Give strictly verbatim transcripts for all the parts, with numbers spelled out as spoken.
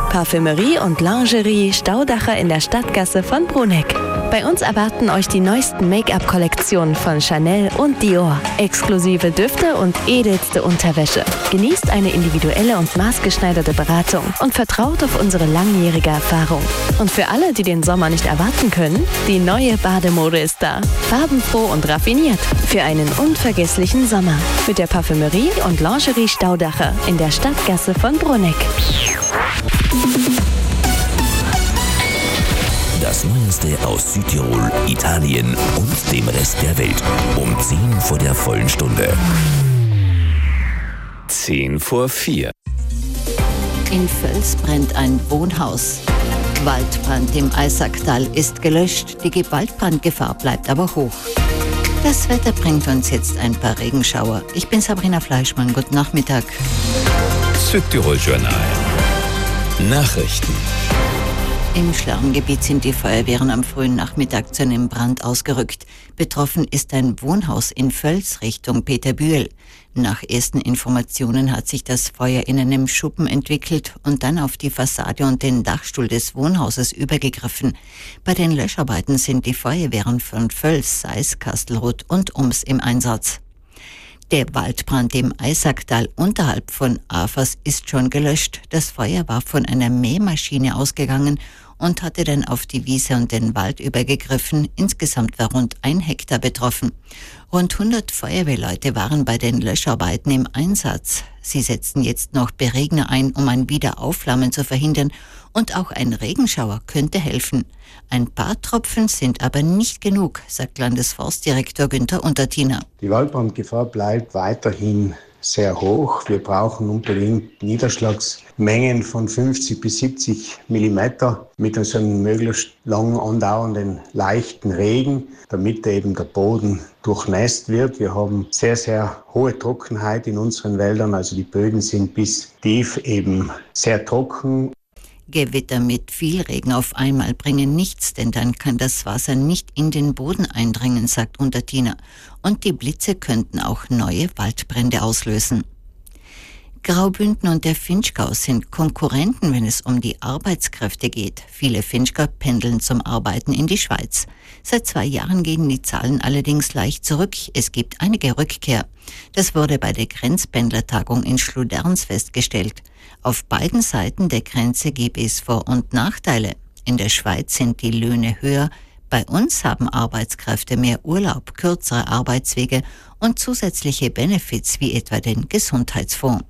Parfümerie und Lingerie Staudacher in der Stadtgasse von Bruneck. Bei uns erwarten euch die neuesten Make-up-Kollektionen von Chanel und Dior. Exklusive Düfte und edelste Unterwäsche. Genießt eine individuelle und maßgeschneiderte Beratung und vertraut auf unsere langjährige Erfahrung. Und für alle, die den Sommer nicht erwarten können, die neue Bademode ist da. Farbenfroh und raffiniert. Für einen unvergesslichen Sommer. Mit der Parfümerie und Lingerie Staudacher in der Stadtgasse von Bruneck. Das Neueste aus Südtirol, Italien und dem Rest der Welt. Um zehn vor der vollen Stunde. Zehn vor vier. In Völs brennt ein Wohnhaus. Waldbrand im Eisacktal ist gelöscht. Die Gewaltbrandgefahr bleibt aber hoch. Das Wetter bringt uns jetzt ein paar Regenschauer. Ich bin Sabrina Fleischmann. Guten Nachmittag. Südtirol Journal. Nachrichten. Im Schlerngebiet sind die Feuerwehren am frühen Nachmittag zu einem Brand ausgerückt. Betroffen ist ein Wohnhaus in Völs Richtung Peterbühl. Nach ersten Informationen hat sich das Feuer in einem Schuppen entwickelt und dann auf die Fassade und den Dachstuhl des Wohnhauses übergegriffen. Bei den Löscharbeiten sind die Feuerwehren von Völs, Seis, Kastelruth und Ums im Einsatz. Der Waldbrand im Eisacktal unterhalb von Afers ist schon gelöscht. Das Feuer war von einer Mähmaschine ausgegangen und hatte dann auf die Wiese und den Wald übergegriffen. Insgesamt war rund ein Hektar betroffen. Rund hundert Feuerwehrleute waren bei den Löscharbeiten im Einsatz. Sie setzten jetzt noch Beregner ein, um ein Wiederaufflammen zu verhindern. Und auch ein Regenschauer könnte helfen. Ein paar Tropfen sind aber nicht genug, sagt Landesforstdirektor Günther Untertiner. Die Waldbrandgefahr bleibt weiterhin sehr hoch. Wir brauchen unbedingt Niederschlagsmengen von fünfzig bis siebzig Millimeter mit so einem möglichst lang andauernden leichten Regen, damit eben der Boden durchnässt wird. Wir haben sehr, sehr hohe Trockenheit in unseren Wäldern, also die Böden sind bis tief eben sehr trocken. Gewitter mit viel Regen auf einmal bringen nichts, denn dann kann das Wasser nicht in den Boden eindringen, sagt Untertiner. Und die Blitze könnten auch neue Waldbrände auslösen. Graubünden und der Finchgau sind Konkurrenten, wenn es um die Arbeitskräfte geht. Viele Finchgau pendeln zum Arbeiten in die Schweiz. Seit zwei Jahren gehen die Zahlen allerdings leicht zurück. Es gibt einige Rückkehr. Das wurde bei der Grenzpendlertagung in Schluderns festgestellt. Auf beiden Seiten der Grenze gebe es Vor- und Nachteile. In der Schweiz sind die Löhne höher. Bei uns haben Arbeitskräfte mehr Urlaub, kürzere Arbeitswege und zusätzliche Benefits wie etwa den Gesundheitsfonds.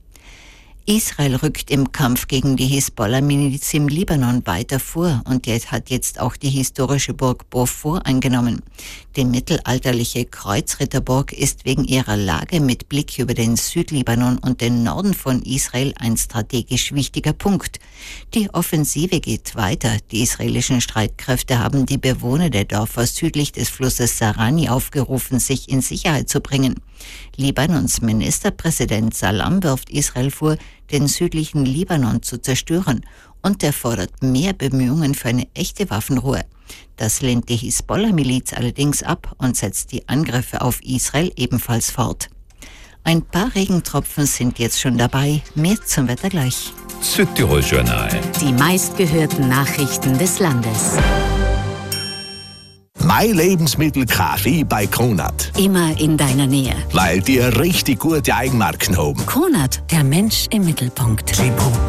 Israel rückt im Kampf gegen die Hisbollah-Miliz im Libanon weiter vor und jetzt hat jetzt auch die historische Burg Beaufort eingenommen. Die mittelalterliche Kreuzritterburg ist wegen ihrer Lage mit Blick über den Südlibanon und den Norden von Israel ein strategisch wichtiger Punkt. Die Offensive geht weiter. Die israelischen Streitkräfte haben die Bewohner der Dörfer südlich des Flusses Sarani aufgerufen, sich in Sicherheit zu bringen. Libanons Ministerpräsident Salam wirft Israel vor, den südlichen Libanon zu zerstören, und er fordert mehr Bemühungen für eine echte Waffenruhe. Das lehnt die Hisbollah-Miliz allerdings ab und setzt die Angriffe auf Israel ebenfalls fort. Ein paar Regentropfen sind jetzt schon dabei, mehr zum Wetter gleich. Südtirol Journal. Die meistgehörten Nachrichten des Landes. Mein Lebensmittel Kaffee bei Kronat. Immer in deiner Nähe. Weil die richtig gute Eigenmarken haben. Kronat, der Mensch im Mittelpunkt.